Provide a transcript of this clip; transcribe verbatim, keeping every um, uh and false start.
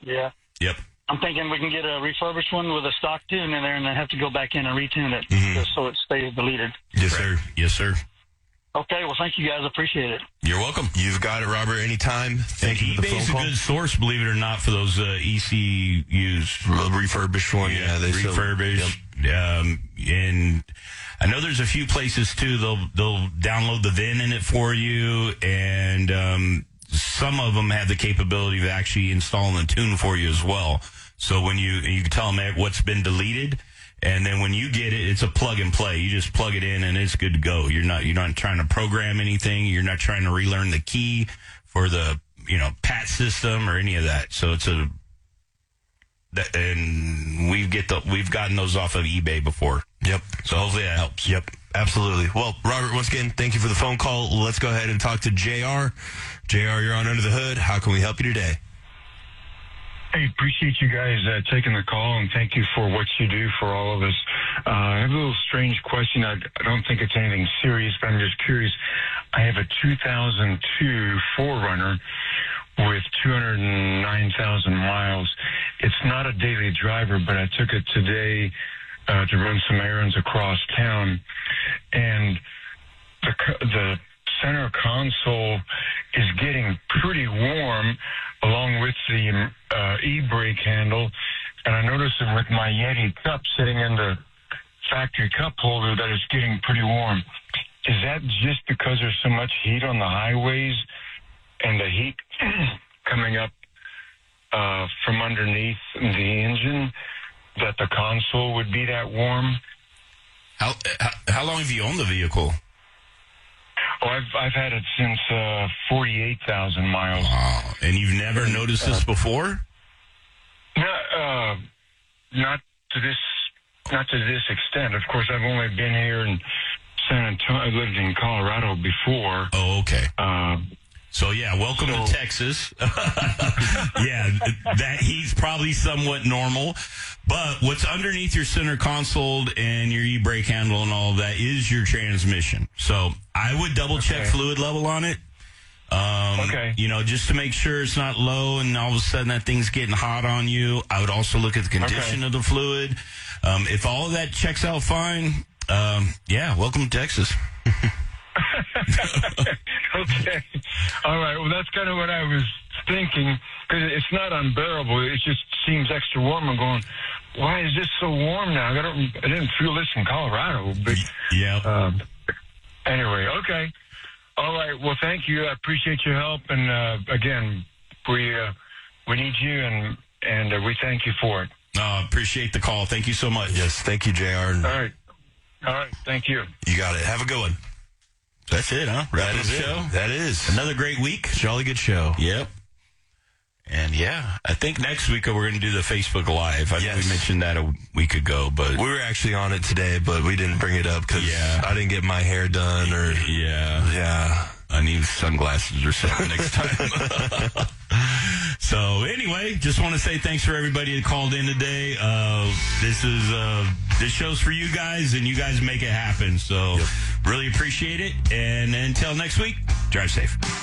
Yeah. Yep. I'm thinking we can get a refurbished one with a stock tune in there and then have to go back in and retune it Mm-hmm. just so it stays deleted. Yes, sir. Yes, sir. Okay, well, thank you guys. Appreciate it. You're welcome. You've got it, Robert. Anytime. Thank and you for the phone eBay's a call. good source, believe it or not, for those uh, E C Us. A refurbished one. Yeah, Yeah, they sell- refurbished. Um, and I know there's a few places too. They'll they'll download the V I N in it for you, and um, some of them have the capability of actually installing the tune for you as well. So when you you can tell them what's been deleted, and then when you get it, it's a plug and play. You just plug it in, and it's good to go. You're not you're not trying to program anything. You're not trying to relearn the key for the you know P A T system or any of that. So it's a That, and we get the we've gotten those off of eBay before. Yep. So hopefully that helps. Yep. Absolutely. Well, Robert, once again, thank you for the phone call. Let's go ahead and talk to J R. J R, you're on Under the Hood. How can we help you today? Hey, appreciate you guys uh, taking the call, and thank you for what you do for all of us. Uh, I have a little strange question. I, I don't think it's anything serious, but I'm just curious. I have a two thousand two four runner with two hundred nine thousand miles. It's not a daily driver, but I took it today uh, to run some errands across town, and the co- the center console is getting pretty warm, along with the uh, e-brake handle. And I noticed that with my Yeti cup sitting in the factory cup holder that it's getting pretty warm. Is that just because there's so much heat on the highways and the heat coming up uh, from underneath the engine that the console would be that warm? How how, how long have you owned the vehicle? Oh, I've I've had it since uh, forty-eight thousand miles. Wow. And you've never noticed this before? No, uh, not to this, not to this extent. Of course, I've only been here in San Antonio. I lived in Colorado before. Oh, okay. Uh, So yeah, welcome So- to Texas. Yeah, that heat's probably somewhat normal, but what's underneath your center console and your e-brake handle and all of that is your transmission. So I would double check Okay. fluid level on it. Um, Okay. You know, just to make sure it's not low and all of a sudden that thing's getting hot on you. I would also look at the condition Okay. of the fluid. Um, if all of that checks out fine, um, yeah, welcome to Texas. okay. All right. Well, that's kind of what I was thinking, because it's not unbearable. It just seems extra warm. I'm going, why is this so warm now? I don't. I didn't feel this in Colorado. But Yeah. um, anyway, okay. All right. Well, thank you. I appreciate your help, and uh, again, we uh, we need you, and and uh, we thank you for it. Uh, appreciate the call. Thank you so much. Yes, thank you, J R. All right. All right. Thank you. You got it. Have a good one. That's it, huh? That Wrapping is up the it. show. That is. Another great week. Jolly good show. Yep. And yeah, I think next week we're going to do the Facebook Live. I know Yes. we mentioned that a week ago, but We were actually on it today, but we didn't bring it up because Yeah. I didn't get my hair done or, yeah, yeah. I need sunglasses or something next time. So anyway, just want to say thanks for everybody that called in today. Uh, this is uh, this show's for you guys, and you guys make it happen. So really appreciate it. And until next week, drive safe.